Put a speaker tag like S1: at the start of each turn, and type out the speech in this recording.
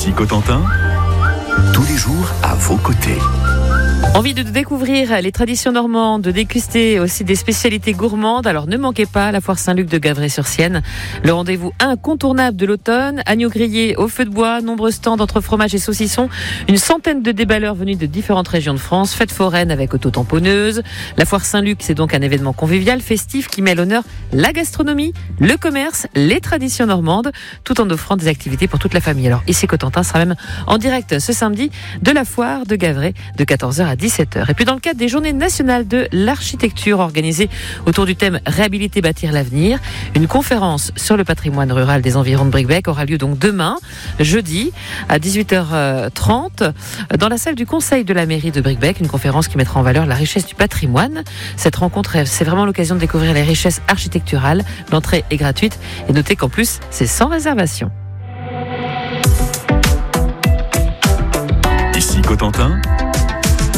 S1: Ici Cotentin, tous les jours à vos côtés.
S2: Envie de découvrir les traditions normandes, de déguster aussi des spécialités gourmandes? Alors ne manquez pas la foire Saint-Luc de Gavray-sur-Sienne. Le rendez-vous incontournable de l'automne. Agneaux grillés au feu de bois, nombreux stands entre fromage et saucissons, une centaine de déballeurs venus de différentes régions de France, fête foraine avec auto-tamponneuse. La foire Saint-Luc, c'est donc un événement convivial, festif qui met à l'honneur la gastronomie, le commerce, les traditions normandes, tout en offrant des activités pour toute la famille. Alors ici Cotentin sera même en direct ce samedi de la foire de Gavray de 14h à 17h. Et puis dans le cadre des Journées nationales de l'architecture organisées autour du thème Réhabiliter, bâtir l'avenir, une conférence sur le patrimoine rural des environs de Bricbec aura lieu donc demain, jeudi, à 18h30, dans la salle du conseil de la mairie de Bricbec, une conférence qui mettra en valeur la richesse du patrimoine. Cette rencontre, c'est vraiment l'occasion de découvrir les richesses architecturales. L'entrée est gratuite et notez qu'en plus, c'est sans réservation.
S1: Ici Cotentin,